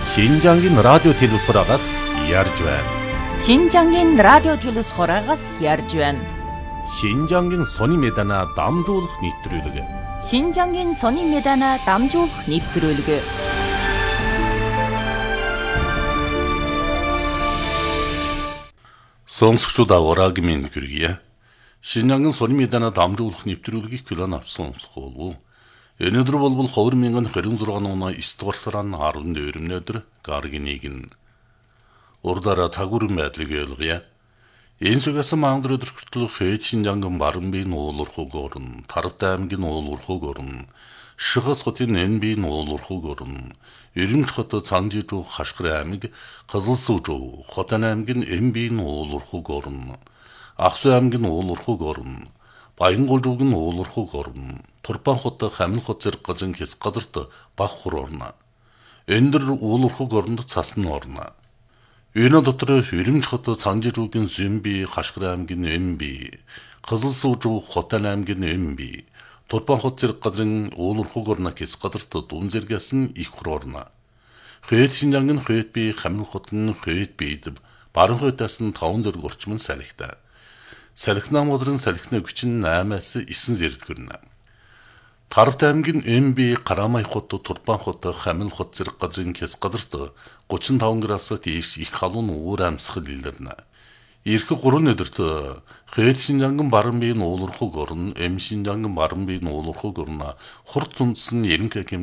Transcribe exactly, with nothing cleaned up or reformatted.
Шинжангийн радио телевизхораагаас ярьж байна. Шинжангийн радио телевизхораагаас ярьж байна. Шинжангийн сони медана дамжуулах нэвтрүүлэг. Шинжангийн сони медана дамжуулах нэвтрүүлэг. Сонсогчдод аваагийн минь хүргье. Шинжангийн сони медана дамжуулах нэвтрүүлгийг хүлээн авсан болов. Өнөөдөр бол хоёр мянган хорин зургаан оны эс дугаар сарын арван дөрөвний өдөр гаргиныг нь урдаараа цагуурын байдлыг ойлгоё. Энэ сүгээс мангар өдөртөл Хөөд Шинжангийн Барамбын уулуурхуг орн, Тарвт аймгийн уулуурхуг орн, Шихас хотын Энбийн уулуурхуг орн, Ирэмч хот Цанжижуу Хашгир аймаг, Кызылсуужуу Хотан аймгийн Энбийн уулуурхуг орн, Ахсу аймгийн уулуурхуг орн, Баянгуулжуугийн уулуурхуг орн, Турпан хот Хамин хот зэрэг газрын хэс газарт Баххур орно. Эндэр уулуурхуг оронд Цасны орно. Энэ дотор Ирэмч хот Цанжижуугийн Зэмби, Хашгир аймгийн Эмби, Кызылсуужуу Хотан аймгийн Эмби, Турпан хот зэрэг газрын уулуурхуг орно хэс газарт Дун зэрэгээс нь их хур орно. Хөөд Шинжангийн Хөөд би Хамин хотын Хөөд бид Баруун хойдоос нь таван зэрэг орчим нь салхитай. Салхинам газрын салхины хүч нь наймаас эссэн зэрэг хүрнэ. Тарвт аймгийн Эмби, Карамай хот, Турпан хот, Хамин хот зэрэг газрын хэс газарт гучин таван градусаас дээш их халуун уур амьсгал илэрнэ. Ирэх гурван өдөрт Хөөд Шинжангийн Барамбын уулуурхуг орн, Эм Шинжангийн Барамбын уулуурхуг орн хурд түндсэн Ерөнхий